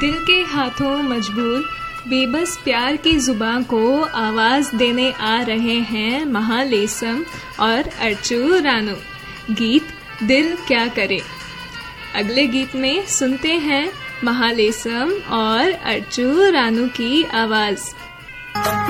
दिल के हाथों मजबूर बेबस प्यार की जुबां को आवाज देने आ रहे हैं महालेसम और अर्चू रानू। गीत दिल क्या करे। अगले गीत में सुनते हैं महालेसम और अर्चू रानू की आवाज।